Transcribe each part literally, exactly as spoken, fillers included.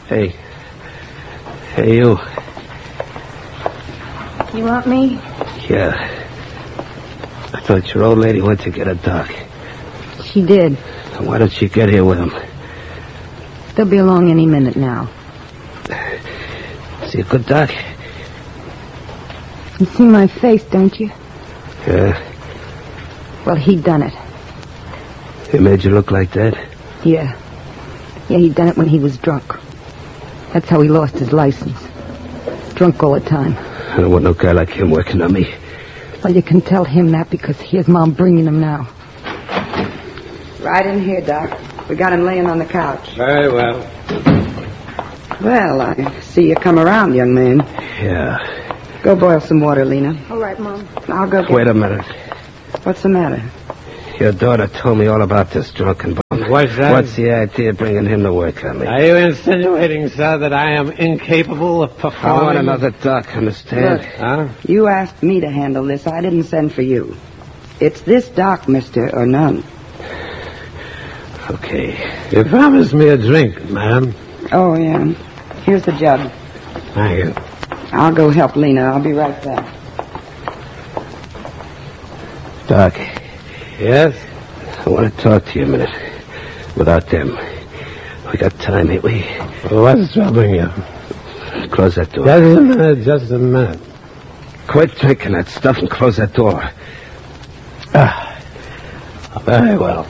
Hey. Hey, you. You want me? Yeah. I thought your old lady went to get a doc. She did. Why don't she get here with him? They'll be along any minute now. Is he a good doc? You see my face, don't you? Yeah. Well, he done it. He made you look like that? Yeah. Yeah, he done it when he was drunk. That's how he lost his license. Drunk all the time. I don't want no guy like him working on me. Well, you can tell him that because here's Mom bringing him now. Right in here, Doc. We got him laying on the couch. Very well. Well, I see you come around, young man. Yeah. Go boil some water, Lena. All right, Mom. I'll go get... Wait a minute. What's the matter? Your daughter told me all about this drunken bum. What's that? What's the idea of bringing him to work on me? Are you insinuating, sir, that I am incapable of performing? I want another doc, understand? Look, Huh? you asked me to handle this. I didn't send for you. It's this doc, mister, or none. Okay. You promised me a drink, ma'am. Oh, yeah. Here's the jug. Thank you. I'll go help Lena. I'll be right back. Doc, Yes? I want to talk to you a minute. Without them. We got time, ain't we? What's troubling you? Close that door. Just a minute, just a minute. Quit drinking that stuff and close that door. Ah, very well.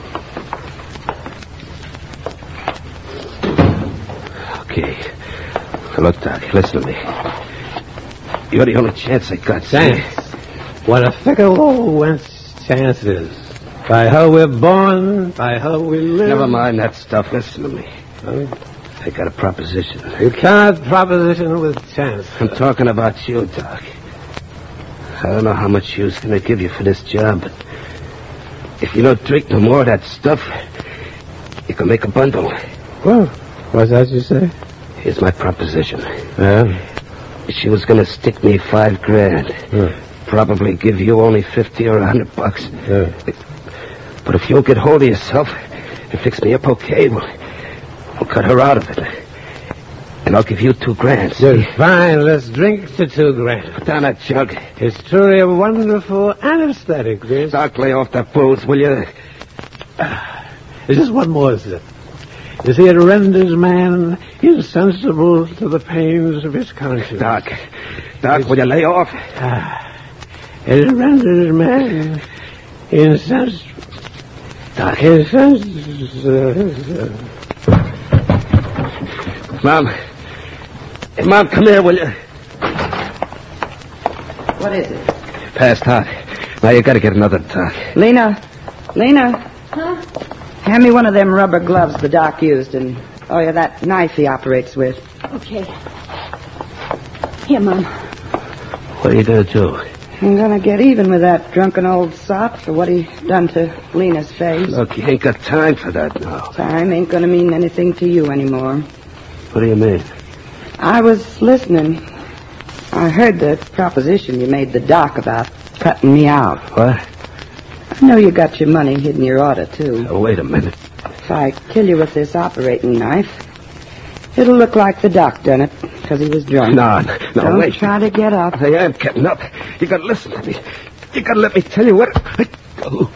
Okay. Look, Doc, listen to me. You're the only chance I got. see? Chance. What a fickle old wench chance is. By her we're born, by her we live. Never mind that stuff. Listen to me. Huh? I got a proposition. You cannot proposition with chance. I'm talking about you, Doc. I don't know how much she was going to give you for this job, but if you don't drink no more of that stuff, you can make a bundle. Well, what's that you say? Here's my proposition. Yeah? She was going to stick me five grand. Yeah. Probably give you only fifty or a hundred bucks. Yeah. But if you'll get hold of yourself and fix me up okay, we'll, we'll cut her out of it. And I'll give you two grand. Good. See? Fine, let's drink to two grand. Put down that jug. It's truly a wonderful anesthetic, this. Doc, lay off that booze, will you? There's just one more sip. You see, it renders man insensible to the pains of his conscience. Doc, Doc, will you lay off? Ah, it renders man insensible. Doc. Insensible. Mom. Hey, Mom, come here, will you? What is it? Passed hot. Now you gotta get another doc. Lena. Lena. Huh? Hand me one of them rubber gloves the doc used and, oh, yeah, that knife he operates with. Okay. Here, Mom. What are you gonna do? I'm gonna get even with that drunken old sot for what he done to Lena's face. Look, you ain't got time for that now. Time ain't gonna mean anything to you anymore. What do you mean? I was listening. I heard the proposition you made the doc about cutting me out. What? I know you got your money hidden in your order, too. Oh, wait a minute. If I kill you with this operating knife, it'll look like the doc done it, because he was drunk. No, no, Don't wait. try to get up. I am getting up. You gotta listen to me. You gotta let me tell you what... I... Oh.